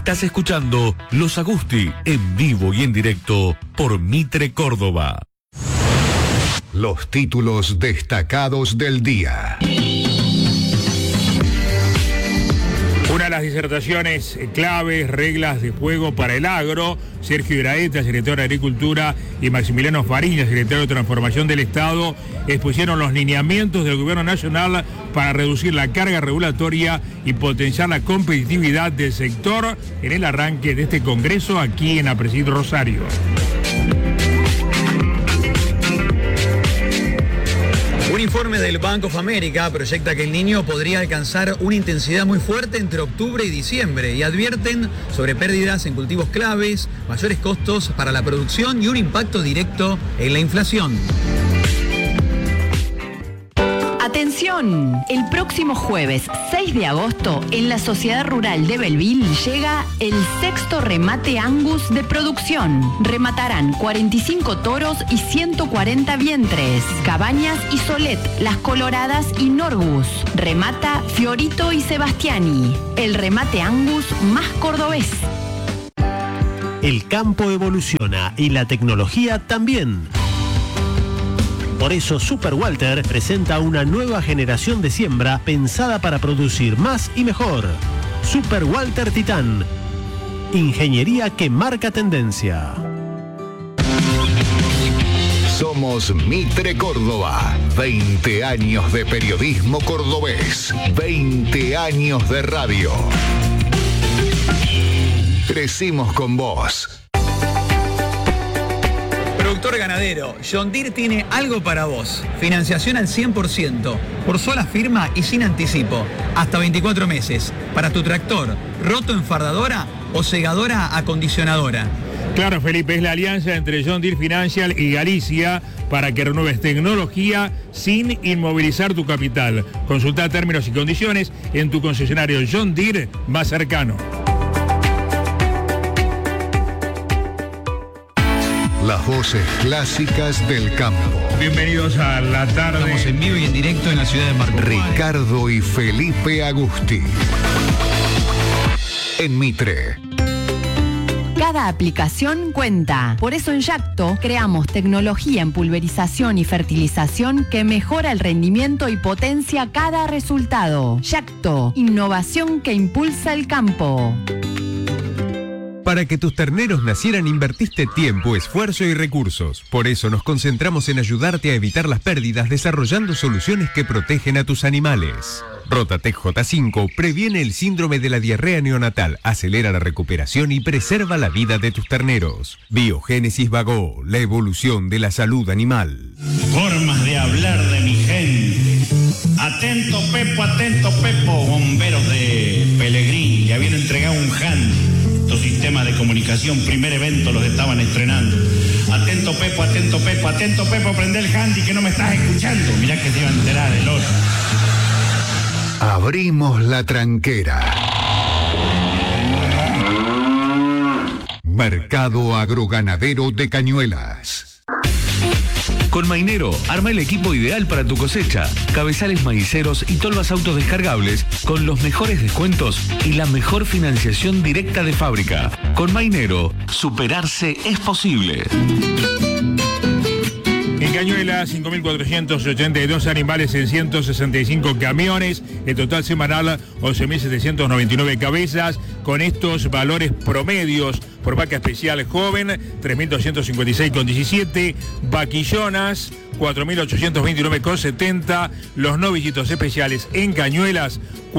Estás escuchando Los Agusti en vivo y en directo por Mitre Córdoba. Los títulos destacados del día. Una de las disertaciones claves, reglas de juego para el agro. Sergio Iraeta, secretario de Agricultura, y Maximiliano Fariña, secretario de Transformación del Estado, expusieron los lineamientos del Gobierno Nacional para reducir la carga regulatoria y potenciar la competitividad del sector en el arranque de este congreso aquí en Apresidio Rosario. Un informe del Bank of America proyecta que el Niño podría alcanzar una intensidad muy fuerte entre octubre y diciembre y advierten sobre pérdidas en cultivos claves, mayores costos para la producción y un impacto directo en la inflación. Atención, el próximo jueves 6 de agosto en la Sociedad Rural de Belleville llega el 6º remate Angus de producción. Rematarán 45 toros y 140 vientres, Cabañas y Solet, Las Coloradas y Norgus. Remata Fiorito y Sebastiani, el remate Angus más cordobés. El campo evoluciona y la tecnología también. Por eso Super Walter presenta una nueva generación de siembra pensada para producir más y mejor. Super Walter Titán. Ingeniería que marca tendencia. Somos Mitre Córdoba. 20 años de periodismo cordobés. 20 años de radio. Crecimos con vos. Productor ganadero, John Deere tiene algo para vos. Financiación al 100%, por sola firma y sin anticipo. Hasta 24 meses. Para tu tractor, roto enfardadora o segadora acondicionadora. Claro, Felipe, es la alianza entre John Deere Financial y Galicia para que renueves tecnología sin inmovilizar tu capital. Consulta términos y condiciones en tu concesionario John Deere más cercano. Las voces clásicas del campo. Bienvenidos a la tarde. Estamos en vivo y en directo en la ciudad de Marco. Ricardo y Felipe Agusti. En Mitre. Cada aplicación cuenta. Por eso en Yacto creamos tecnología en pulverización y fertilización que mejora el rendimiento y potencia cada resultado. Yacto, innovación que impulsa el campo. Para que tus terneros nacieran invertiste tiempo, esfuerzo y recursos. Por eso nos concentramos en ayudarte a evitar las pérdidas desarrollando soluciones que protegen a tus animales. Rotatec J5 previene el síndrome de la diarrea neonatal, acelera la recuperación y preserva la vida de tus terneros. Biogénesis Vago, la evolución de la salud animal. Formas de hablar de mi gente. Atento Pepo, bomberos de Pellegrini. Ya habían entregado un handy. Sistemas de comunicación, primer evento los estaban estrenando. Atento Pepo, prende el handy que no me estás escuchando. Mirá que se iba a enterar el otro. Abrimos la tranquera. Mercado agroganadero de Cañuelas. Con Mainero, arma el equipo ideal para tu cosecha. Cabezales maiceros y tolvas autodescargables con los mejores descuentos y la mejor financiación directa de fábrica. Con Mainero, superarse es posible. En Cañuelas, 5.482 animales en 165 camiones. El total semanal, 11.799 cabezas. Con estos valores promedios, por vaca especial joven, 3.256,17. Vaquillonas, 4.829,70. Los novillitos especiales en Cañuelas,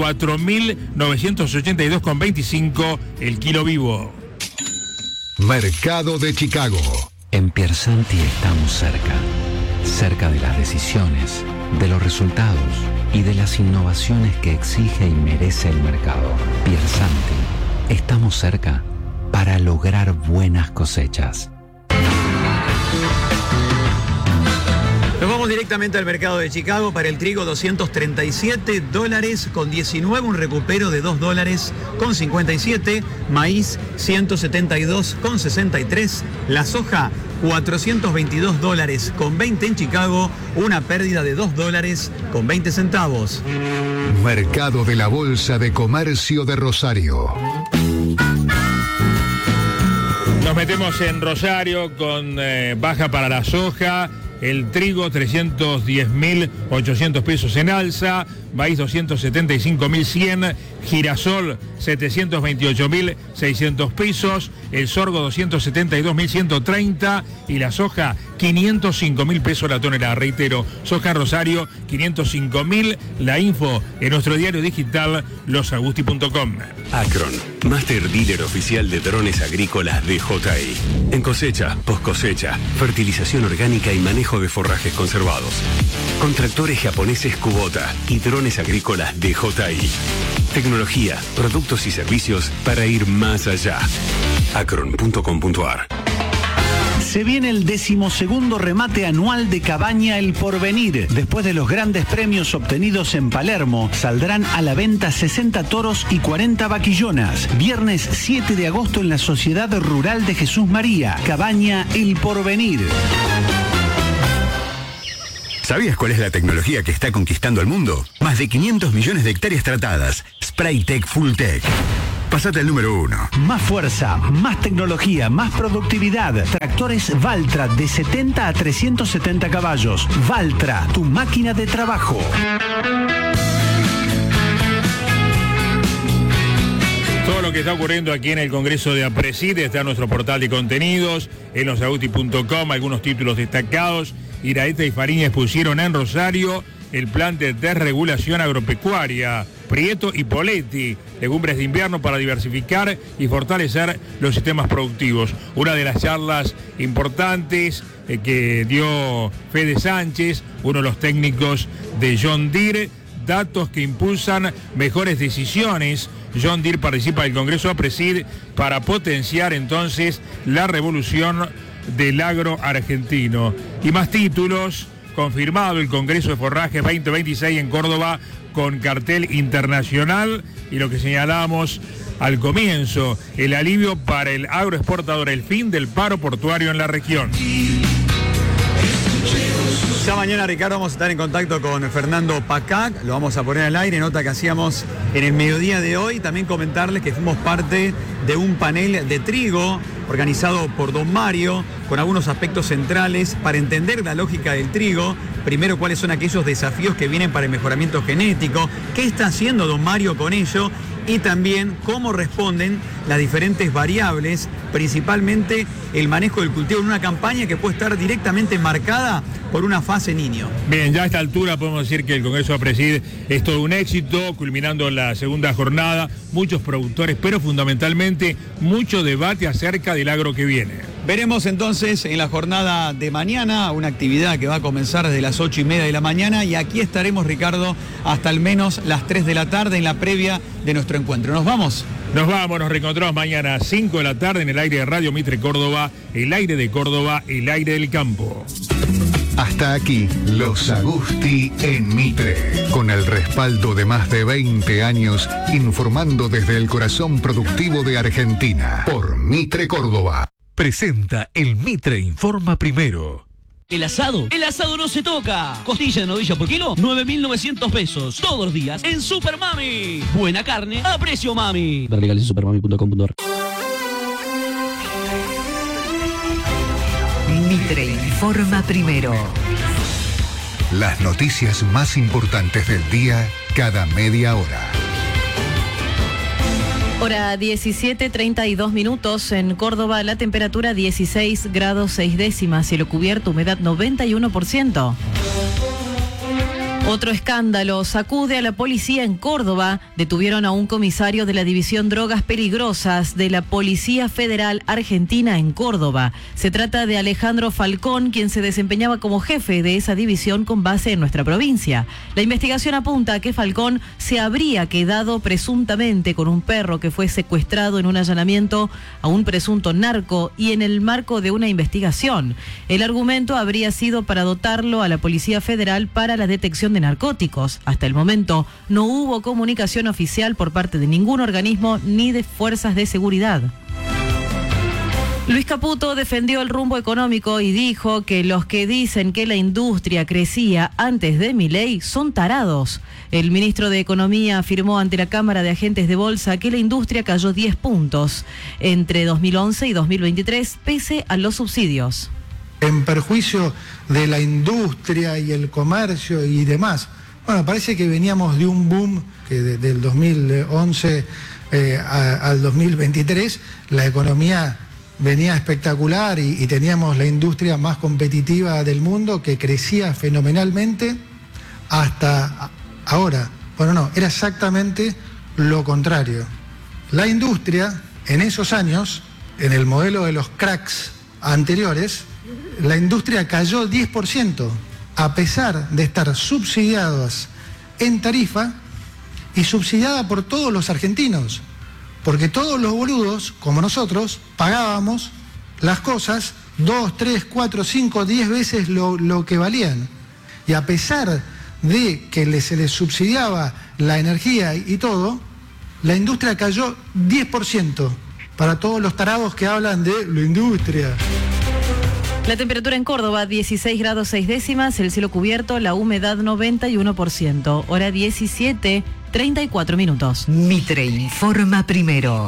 4.982,25 el kilo vivo. Mercado de Chicago. En Piersanti estamos cerca de las decisiones, de los resultados y de las innovaciones que exige y merece el mercado. Piersanti, estamos cerca para lograr buenas cosechas. Nos vamos directamente al mercado de Chicago. Para el trigo, $237,19, un recupero de $2,57. Maíz, $172,63. La soja, $422,20 en Chicago, una pérdida de $2,20. Mercado de la Bolsa de Comercio de Rosario. Nos metemos en Rosario con baja para la soja. El trigo 310.800 pesos en alza, maíz 275.100, girasol 728.600 pesos, el sorgo 272.130 y la soja 505.000 pesos la tonelada. Reitero, soja Rosario 505.000. La info en nuestro diario digital losagusti.com. Acron, Master Dealer Oficial de Drones Agrícolas DJI. En cosecha, post cosecha, fertilización orgánica y manejo de forrajes conservados. Con tractores japoneses Kubota y drones agrícolas DJI. Tecnología, productos y servicios para ir más allá. Acron.com.ar. Se viene el 12º remate anual de Cabaña El Porvenir. Después de los grandes premios obtenidos en Palermo, saldrán a la venta 60 toros y 40 vaquillonas. Viernes 7 de agosto en la Sociedad Rural de Jesús María. Cabaña El Porvenir. ¿Sabías cuál es la tecnología que está conquistando el mundo? Más de 500 millones de hectáreas tratadas. Spraytech Fulltech. Pasate al número 1. Más fuerza, más tecnología, más productividad. Tractores Valtra de 70 a 370 caballos. Valtra, tu máquina de trabajo. Todo lo que está ocurriendo aquí en el Congreso de APRESID está en nuestro portal de contenidos, en losagusti.com, algunos títulos destacados. Iraeta y Fariña expusieron en Rosario el plan de desregulación agropecuaria. Prieto y Poletti, legumbres de invierno para diversificar y fortalecer los sistemas productivos. Una de las charlas importantes que dio Fede Sánchez, uno de los técnicos de John Deere, datos que impulsan mejores decisiones. John Deere participa del Congreso APRESID para potenciar entonces la revolución del agro argentino. Y más títulos: confirmado el Congreso de Forrajes 2026 en Córdoba con cartel internacional, y lo que señalábamos al comienzo, el alivio para el agroexportador, el fin del paro portuario en la región. Ya mañana, Ricardo, vamos a estar en contacto con Fernando Pacac, lo vamos a poner al aire, nota que hacíamos en el mediodía de hoy. También comentarles que fuimos parte de un panel de trigo organizado por don Mario, con algunos aspectos centrales para entender la lógica del trigo. Primero, cuáles son aquellos desafíos que vienen para el mejoramiento genético, qué está haciendo don Mario con ello, y también cómo responden las diferentes variables, principalmente el manejo del cultivo en una campaña que puede estar directamente marcada por una fase niño. Bien, ya a esta altura podemos decir que el Congreso APRESID es todo un éxito, culminando la segunda jornada, muchos productores, pero fundamentalmente mucho debate acerca del agro que viene. Veremos entonces en la jornada de mañana una actividad que va a comenzar desde las 8:30 de la mañana, y aquí estaremos, Ricardo, hasta al menos las 3 de la tarde en la previa de nuestro encuentro. ¿Nos vamos? Nos vamos, nos reencontramos mañana a 5 de la tarde en el aire de Radio Mitre Córdoba, el aire de Córdoba, el aire del campo. Hasta aquí, Los Agusti en Mitre, con el respaldo de más de 20 años, informando desde el corazón productivo de Argentina, por Mitre Córdoba. Presenta el Mitre Informa Primero. El asado no se toca. Costilla de novillo por kilo, 9.900 pesos. Todos los días en Super Mami. Buena carne a precio mami. Ver legales en supermami.com.ar. Mitre Informa Primero. Las noticias más importantes del día, cada media hora. Hora 17:32 minutos en Córdoba, la temperatura 16 grados 6 décimas, cielo cubierto, humedad 91%. Otro escándalo sacude a la policía en Córdoba. Detuvieron a un comisario de la División Drogas Peligrosas de la Policía Federal Argentina en Córdoba. Se trata de Alejandro Falcón, quien se desempeñaba como jefe de esa división con base en nuestra provincia. La investigación apunta a que Falcón se habría quedado presuntamente con un perro que fue secuestrado en un allanamiento a un presunto narco y en el marco de una investigación. El argumento habría sido para dotarlo a la Policía Federal para la detección de narcóticos. Hasta el momento no hubo comunicación oficial por parte de ningún organismo ni de fuerzas de seguridad. Luis Caputo defendió el rumbo económico y dijo que los que dicen que la industria crecía antes de Milei son tarados. El ministro de Economía afirmó ante la Cámara de Agentes de Bolsa que la industria cayó 10 puntos entre 2011 y 2023, pese a los subsidios. En perjuicio de la industria y el comercio y demás. Bueno, parece que veníamos de un boom que del 2011 al 2023, la economía venía espectacular y teníamos la industria más competitiva del mundo que crecía fenomenalmente hasta ahora. Bueno, no, era exactamente lo contrario. La industria, en esos años, en el modelo de los cracks anteriores, la industria cayó 10%, a pesar de estar subsidiadas en tarifa y subsidiada por todos los argentinos. Porque todos los boludos, como nosotros, pagábamos las cosas 2, 3, 4, 5, 10 veces lo que valían. Y a pesar de que se les subsidiaba la energía y todo, la industria cayó 10%. Para todos los tarados que hablan de la industria. La temperatura en Córdoba, 16 grados 6 décimas, el cielo cubierto, la humedad 91%, hora 17:34 minutos. Mitre informa primero.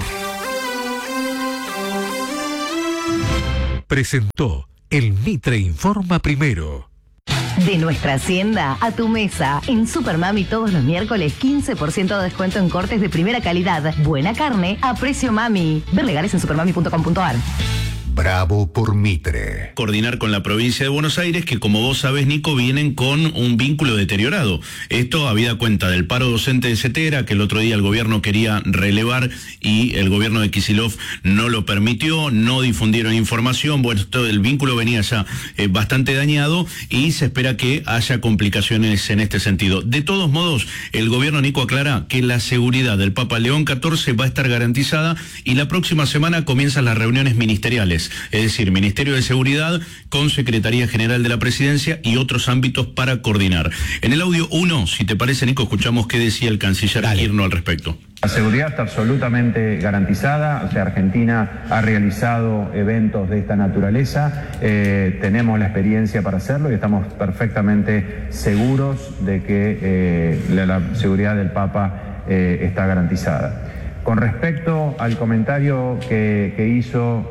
Presentó el Mitre Informa Primero. De nuestra hacienda a tu mesa. En Supermami todos los miércoles 15% de descuento en cortes de primera calidad. Buena carne a precio mami. Ver legales en supermami.com.ar. Bravo por Mitre. Coordinar con la provincia de Buenos Aires, que como vos sabés, Nico, vienen con un vínculo deteriorado. Esto habida cuenta del paro docente de Cetera, que el otro día el gobierno quería relevar y el gobierno de Kicillof no lo permitió, no difundieron información. Bueno, el vínculo venía ya bastante dañado y se espera que haya complicaciones en este sentido. De todos modos, el gobierno, Nico, aclara que la seguridad del Papa León XIV va a estar garantizada y la próxima semana comienzan las reuniones ministeriales. Es decir, Ministerio de Seguridad con Secretaría General de la Presidencia y otros ámbitos para coordinar. En el audio 1, si te parece, Nico, escuchamos qué decía el canciller Kirchner al respecto. La seguridad está absolutamente garantizada, o sea, Argentina ha realizado eventos de esta naturaleza, tenemos la experiencia para hacerlo y estamos perfectamente seguros de que la seguridad del Papa está garantizada. Con respecto al comentario que hizo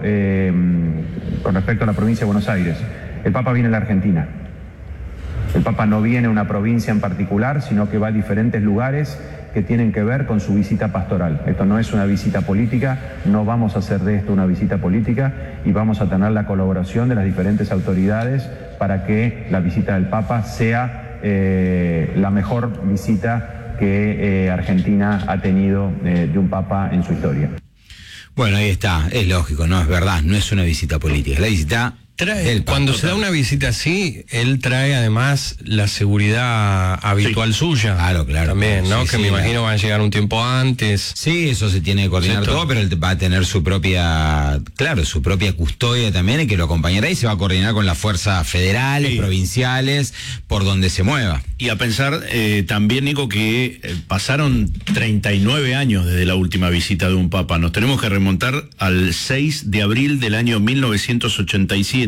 con respecto a la provincia de Buenos Aires, el Papa viene a la Argentina. El Papa no viene a una provincia en particular, sino que va a diferentes lugares que tienen que ver con su visita pastoral. Esto no es una visita política, no vamos a hacer de esto una visita política y vamos a tener la colaboración de las diferentes autoridades para que la visita del Papa sea la mejor visita que Argentina ha tenido de un papa en su historia. Bueno, ahí está, es lógico, no es verdad, no es una visita política, es la visita Cuando se da una visita así, él trae además la seguridad habitual suya. Claro. También, ¿no? Sí, que me imagino van a llegar un tiempo antes. Sí, eso se tiene que coordinar todo, pero él va a tener su propia, su propia custodia también, y que lo acompañará y se va a coordinar con las fuerzas federales, provinciales, por donde se mueva. Y a pensar también, Nico, que pasaron 39 años desde la última visita de un papa. Nos tenemos que remontar al 6 de abril del año 1987.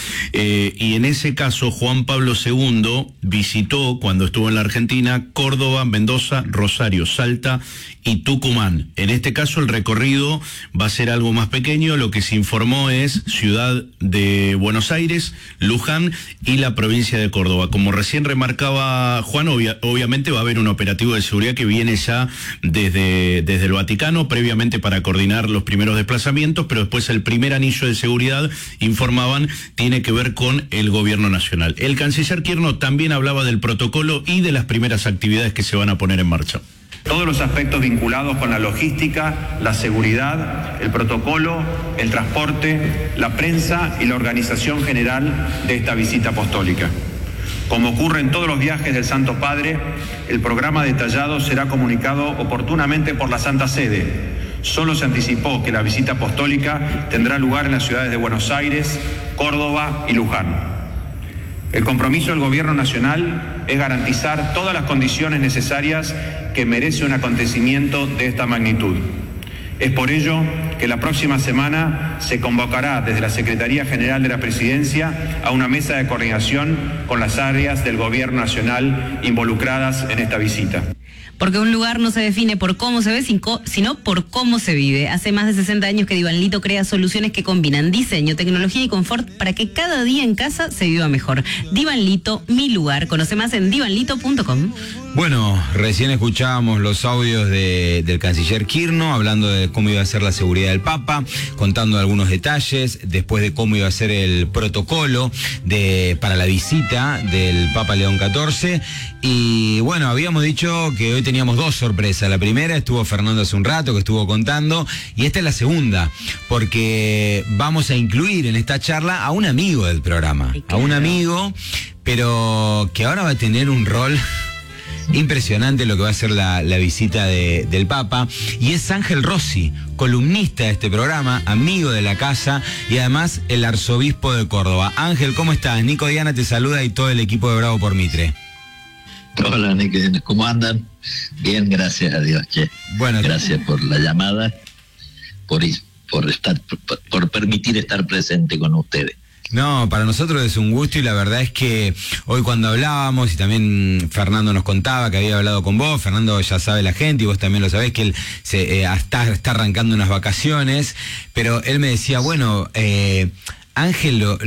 Y en ese caso Juan Pablo II visitó, cuando estuvo en la Argentina, Córdoba, Mendoza, Rosario, Salta y Tucumán. En este caso el recorrido va a ser algo más pequeño. Lo que se informó es Ciudad de Buenos Aires, Luján y la provincia de Córdoba. Como recién remarcaba Juan, obviamente va a haber un operativo de seguridad que viene ya desde el Vaticano, previamente para coordinar los primeros desplazamientos, pero después el primer anillo de seguridad, informaban, tiene que ver con el gobierno nacional. El canciller Kirchner también hablaba del protocolo y de las primeras actividades que se van a poner en marcha. Todos los aspectos vinculados con la logística, la seguridad, el protocolo, el transporte, la prensa y la organización general de esta visita apostólica. Como ocurre en todos los viajes del Santo Padre, el programa detallado será comunicado oportunamente por la Santa Sede. Solo se anticipó que la visita apostólica tendrá lugar en las ciudades de Buenos Aires, Córdoba y Luján. El compromiso del Gobierno Nacional es garantizar todas las condiciones necesarias que merece un acontecimiento de esta magnitud. Es por ello que la próxima semana se convocará desde la Secretaría General de la Presidencia a una mesa de coordinación con las áreas del Gobierno Nacional involucradas en esta visita. Porque un lugar no se define por cómo se ve, sino por cómo se vive. Hace más de 60 años que Divanlito crea soluciones que combinan diseño, tecnología y confort para que cada día en casa se viva mejor. Divanlito, mi lugar. Conoce más en divanlito.com. Bueno, recién escuchábamos los audios del canciller Kirchner hablando de cómo iba a ser la seguridad del Papa, contando algunos detalles, después de cómo iba a ser el protocolo para la visita del Papa León XIV. Y bueno, habíamos dicho que hoy teníamos dos sorpresas. La primera estuvo Fernando hace un rato, que estuvo contando, y esta es la segunda, porque vamos a incluir en esta charla a un amigo del programa, a un amigo, pero que ahora va a tener un rol impresionante lo que va a ser la visita del Papa, y es Ángel Rossi, columnista de este programa, amigo de la casa y además el arzobispo de Córdoba. Ángel, ¿cómo estás? Nico Diana te saluda y todo el equipo de Bravo por Mitre. Hola, Nico, ¿cómo andan? Bien, gracias a Dios, che. Bueno, gracias por la llamada, por permitir estar presente con ustedes. No, para nosotros es un gusto, y la verdad es que hoy cuando hablábamos, y también Fernando nos contaba que había hablado con vos, Fernando ya sabe la gente y vos también lo sabés, que él está arrancando unas vacaciones, pero él me decía, bueno, Ángel